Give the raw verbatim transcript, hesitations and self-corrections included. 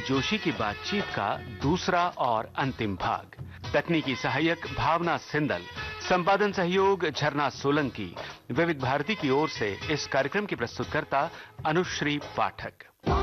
जोशी की बातचीत का दूसरा और अंतिम भाग। तकनीकी सहायक भावना सिंदल, संपादन सहयोग झरना सोलंकी। विविध भारती की ओर से इस कार्यक्रम की प्रस्तुतकर्ता अनुश्री पाठक।